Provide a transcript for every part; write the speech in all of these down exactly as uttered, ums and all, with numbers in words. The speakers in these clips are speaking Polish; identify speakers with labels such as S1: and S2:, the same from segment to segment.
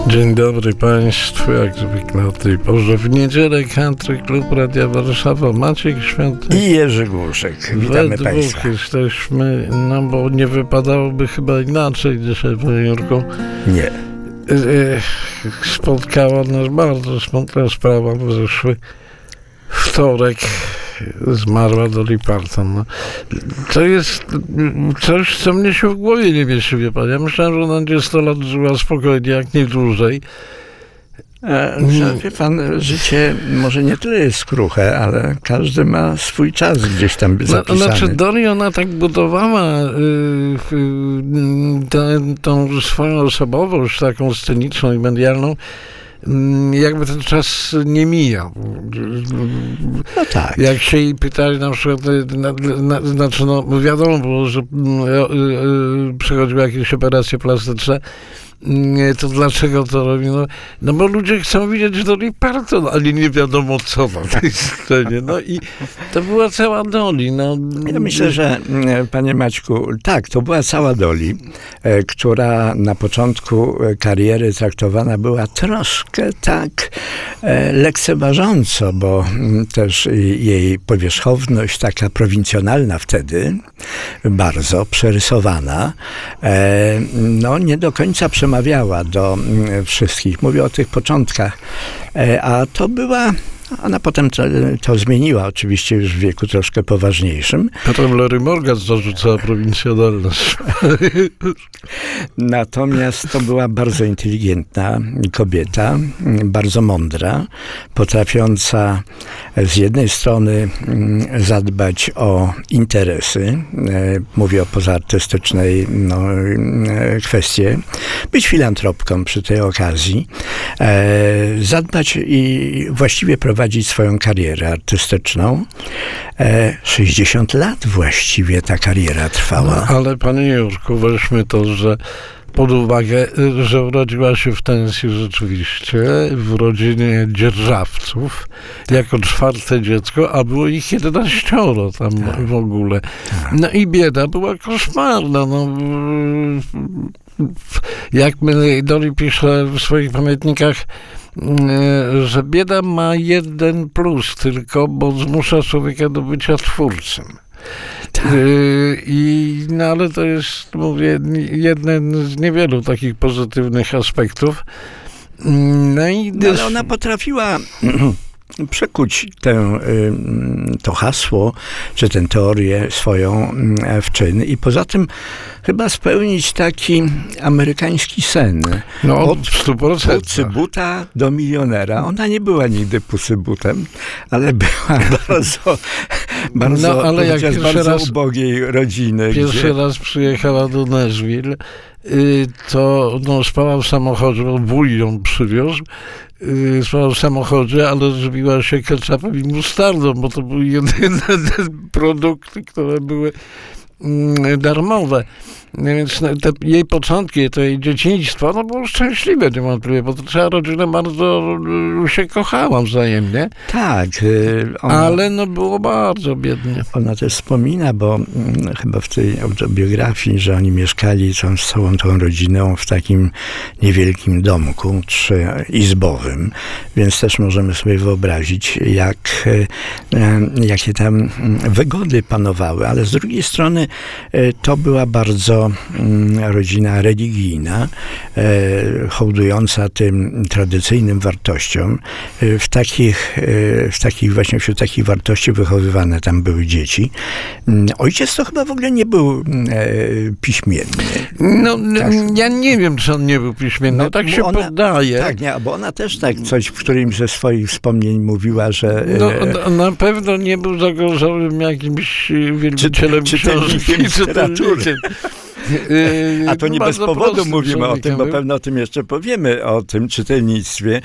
S1: Dzień dobry Państwu, jak zwykle o tej porze w niedzielę Country Club Radia Warszawa, Maciek Świątek
S2: i Jerzy Głuszek. Witamy
S1: we
S2: Państwa.
S1: dwóch jesteśmy, no bo nie wypadałoby chyba inaczej dzisiaj, panie Jurku.
S2: Nie.
S1: Spotkała nas bardzo smutna sprawa w zeszły wtorek. Zmarła Dolly Parton. No. To jest coś, co mnie się w głowie nie mieści, wie pan. Ja myślałem, że ona będzie sto lat żyła spokojnie, jak nie dłużej.
S2: E, że, wie pan, życie może nie tyle jest kruche, ale każdy ma swój czas gdzieś tam zapisany.
S1: No, znaczy Dolly, ona tak budowała y, y, tę, tą swoją osobowość taką sceniczną i medialną, jakby ten czas nie mijał.
S2: No tak.
S1: Jak się jej pytali na przykład, na, na, znaczy no wiadomo było, że y, y, przechodziły jakieś operacje plastyczne, to dlaczego to robi? No, no bo ludzie chcą widzieć Dolly Parton, ale nie wiadomo co na tej scenie. No i to była cała Dolly. No.
S2: Ja myślę, że panie Maćku, tak, to była cała Dolly, e, która na początku kariery traktowana była troszkę tak e, lekceważąco, bo m, też jej powierzchowność taka prowincjonalna wtedy, bardzo przerysowana, e, no nie do końca przemawiała do wszystkich. Mówię o tych początkach. A to była... Ona potem to, to zmieniła, oczywiście już w wieku troszkę poważniejszym.
S1: Potem Larry Morgan zarzucała prowincjonalność.
S2: Natomiast to była bardzo inteligentna kobieta, bardzo mądra, potrafiąca z jednej strony zadbać o interesy, mówię o pozaartystycznej no, kwestii, być filantropką przy tej okazji, zadbać i właściwie prowadzić swoją karierę artystyczną. E, sześćdziesiąt lat właściwie ta kariera trwała.
S1: No, ale panie Jurku, weźmy to, że pod uwagę, że urodziła się w Tennessee rzeczywiście, w rodzinie dzierżawców, jako czwarte dziecko, a było ich jedenaścioro tam tak. w ogóle. Tak. No i bieda była koszmarna. No, jak my, Dolly pisze w swoich pamiętnikach, że bieda ma jeden plus tylko, bo zmusza człowieka do bycia twórcą. Tak. I, no ale to jest, mówię, jeden z niewielu takich pozytywnych aspektów. No i
S2: no, ale ona potrafiła przekuć tę, to hasło, czy tę teorię swoją w czyn i poza tym chyba spełnić taki amerykański sen.
S1: No, od
S2: pucybuta do milionera. Ona nie była nigdy pucybutem, ale była bardzo, bardzo,
S1: no, ale jak
S2: z bardzo raz, ubogiej rodziny.
S1: Pierwszy gdzie... raz przyjechała do Nashville, to no, spała w samochodzie, bo wuj ją przywiózł, spała w samochodzie, ale żywiła się ketchupem i mustardą, bo to były jedyne produkty, które były darmowe. Więc te jej początki, to jej dzieciństwo, no było szczęśliwe niewątpliwie, bo to cała rodzina bardzo się kochała wzajemnie.
S2: Tak.
S1: Ona, ale no było bardzo biednie.
S2: Ona też wspomina, bo hmm, chyba w tej autobiografii, że oni mieszkali tą, z całą tą rodziną w takim niewielkim domku trzyizbowym, więc też możemy sobie wyobrazić, jak, jakie tam wygody panowały, ale z drugiej strony to była bardzo rodzina religijna, hołdująca tym tradycyjnym wartościom. W takich, w takich właśnie wśród takich wartości wychowywane tam były dzieci. Ojciec to chyba w ogóle nie był piśmienny.
S1: No, tak. Ja nie wiem, czy on nie był piśmienny. No, tak się
S2: ona,
S1: podaje.
S2: Tak, nie, bo ona też tak coś w którymś ze swoich wspomnień mówiła, że...
S1: No, na pewno nie był zagorzałym jakimś wielbicielem
S2: czy,
S1: książki,
S2: literatury. A to nie bez powodu mówimy o tym, bo pewno o tym jeszcze powiemy, o tym czytelnictwie.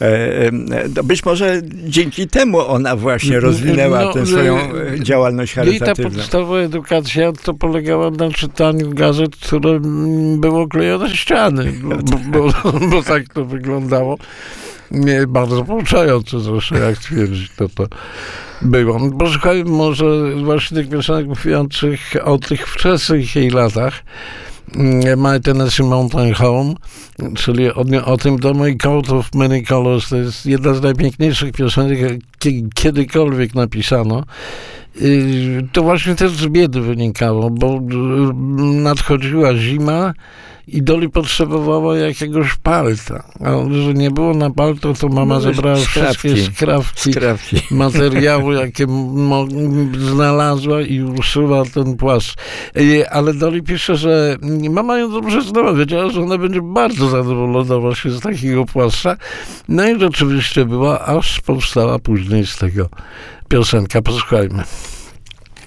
S2: Być może dzięki temu ona właśnie rozwinęła no, tę swoją działalność charytatywną.
S1: Jej ta podstawowa edukacja to polegała na czytaniu gazet, które było klejone ściany, bo, bo, bo tak to wyglądało. Nie, bardzo pouczające zresztą, jak twierdzić, to to było. Posłuchajmy może właśnie tych piosenek mówiących o tych wczesnych jej latach. My Tennessee Mountain Home, czyli o, o tym domu i Coat of Many Colors. To jest jedna z najpiękniejszych piosenek, jakie kiedykolwiek napisano. To właśnie też z biedy wynikało, bo nadchodziła zima i Dolly potrzebowała jakiegoś palta. A że nie było na palto, to mama
S2: No,
S1: zebrała
S2: skrawki.
S1: wszystkie skrawki,
S2: Skrawki.
S1: materiału, jakie mo- znalazła i uszyła ten płaszcz. Ale Dolly pisze, że mama ją dobrze znała, wiedziała, że ona będzie bardzo zadowolona właśnie z takiego płaszcza. No i rzeczywiście była, aż powstała później z tego piosenka. Posłuchajmy.